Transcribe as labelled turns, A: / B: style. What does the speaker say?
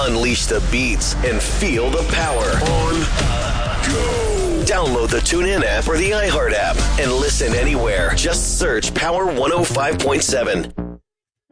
A: Unleash the beats and feel the power on Go. Download the TuneIn app or the iHeart app and listen anywhere. Just search Power 105.7.